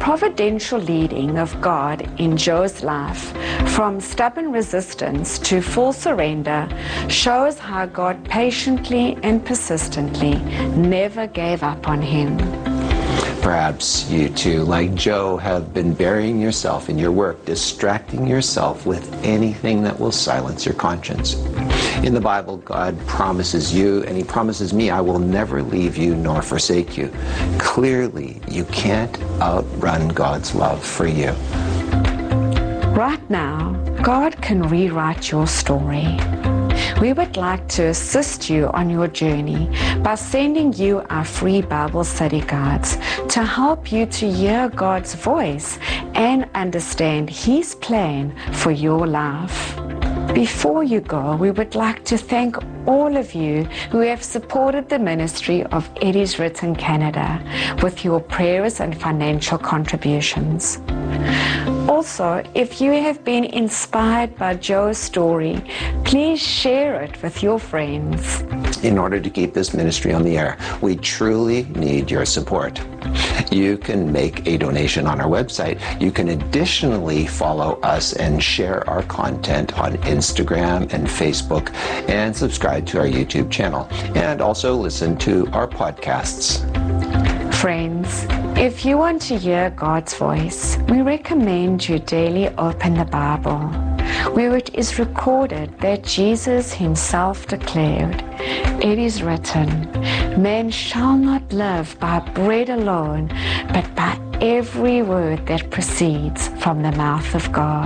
providential leading of God in Joe's life, from stubborn resistance to full surrender, shows how God patiently and persistently never gave up on him. Perhaps you too, like Joe, have been burying yourself in your work, distracting yourself with anything that will silence your conscience. In the Bible, God promises you, and he promises me, I will never leave you nor forsake you. Clearly, you can't outrun God's love for you. Right now, God can rewrite your story. We would like to assist you on your journey by sending you our free Bible study guides to help you to hear God's voice and understand his plan for your life. Before you go, we would like to thank all of you who have supported the ministry of Eddie's Written Canada with your prayers and financial contributions. Also, if you have been inspired by Joe's story, please share it with your friends. In order to keep this ministry on the air, we truly need your support. You can make a donation on our website. You can additionally follow us and share our content on Instagram and Facebook, and subscribe to our YouTube channel, and also listen to our podcasts. Friends, if you want to hear God's voice, we recommend you daily open the Bible, where it is recorded that Jesus himself declared, "It is written, man shall not live by bread alone, but by every word that proceeds from the mouth of God."